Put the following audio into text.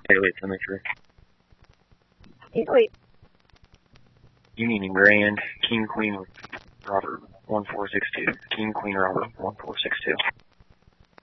Wait, let me through. 808. Union Grand, King Queen Robert 1462. King Queen Robert 1462.